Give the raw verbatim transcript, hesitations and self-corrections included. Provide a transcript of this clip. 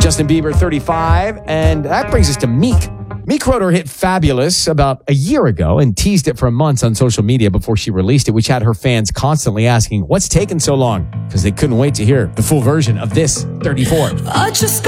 Justin Bieber, thirty-five. And that brings us to Meek. Meek wrote her hit Fabulous about a year ago and teased it for months on social media before she released it, which had her fans constantly asking, what's taken so long? Because they couldn't wait to hear the full version of this, thirty-four. I just